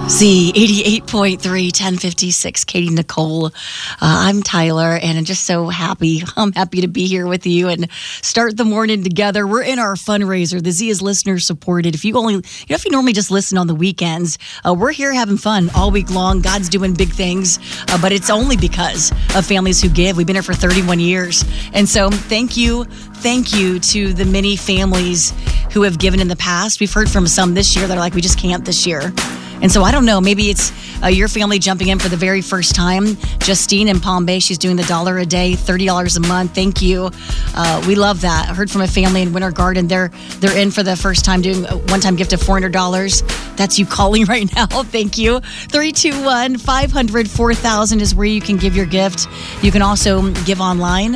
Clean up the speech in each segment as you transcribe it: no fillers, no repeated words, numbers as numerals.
Z 88.3, 1056, Katie Nicole. I'm Tyler, and I'm just so happy. I'm happy to be here with you and start the morning together. We're in our fundraiser. The Z is listener supported. If you normally just listen on the weekends, we're here having fun all week long. God's doing big things, but it's only because of families who give. We've been here for 31 years. And so thank you to the many families who have given in the past. We've heard from some this year that are like, we just can't this year. And so I don't know, maybe it's your family jumping in for the very first time. Justine in Palm Bay, she's doing the $1 a day, $30 a month. Thank you. We love that. I heard from a family in Winter Garden. They're in for the first time doing a one-time gift of $400. That's you calling right now. Thank you. 321-500-4000 is where you can give your gift. You can also give online.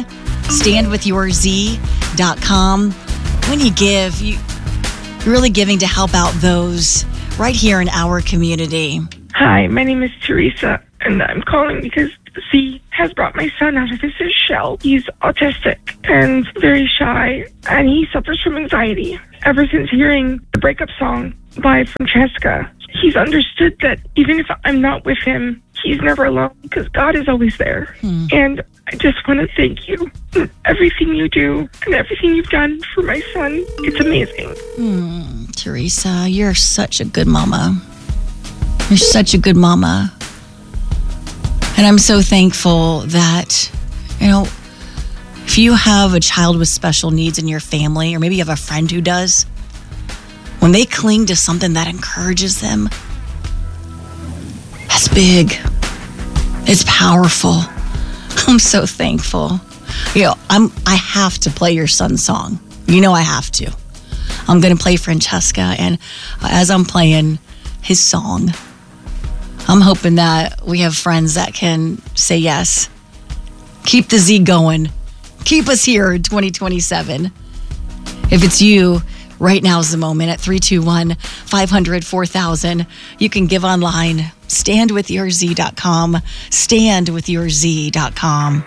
StandWithYourZ.com. When you give, you're really giving to help out those right here in our community. Hi, my name is Teresa, and I'm calling because Z has brought my son out of his shell. He's autistic and very shy, and he suffers from anxiety. Ever since hearing the breakup song by Francesca, he's understood that even if I'm not with him, he's never alone because God is always there. And I just want to thank you for everything you do and everything you've done for my son. It's amazing. Teresa, you're such a good mama. You're such a good mama. And I'm so thankful that, if you have a child with special needs in your family, or maybe you have a friend who does, when they cling to something that encourages them, that's big. It's powerful. I'm so thankful. I have to play your son's song. I have to. I'm going to play Francesca, and as I'm playing his song, I'm hoping that we have friends that can say yes. Keep the Z going. Keep us here in 2027. If it's you, right now's the moment at 321-500-4000. You can give online. StandWithYourZ.com. StandWithYourZ.com.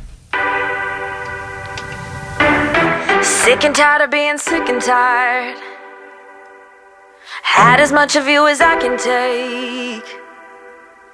Sick and tired of being sick and tired. Had as much of you as I can take.